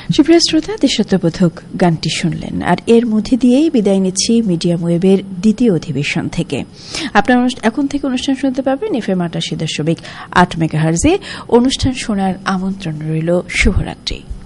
সুপ্রিয় শ্রোতা, দেশাত্মবোধক গানটি শুনলেন, আর এর মধ্যে দিয়েই বিদায় নিচ্ছি মিডিয়াম ওয়েবের দ্বিতীয় অধিবেশন থেকে। আপনারা এখন থেকে অনুষ্ঠান শুনতে পাবেন FM ৮৮.৮ মেগাহার্জে। অনুষ্ঠান শোনার আমন্ত্রণ রইল। শুভরাত্রি।